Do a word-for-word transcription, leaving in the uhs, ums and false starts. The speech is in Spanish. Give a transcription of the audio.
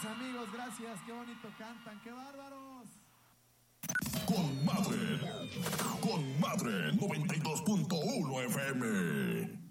Gracias, amigos, gracias. Qué bonito cantan, qué bárbaros. Con madre, con madre noventa y dos punto uno F M.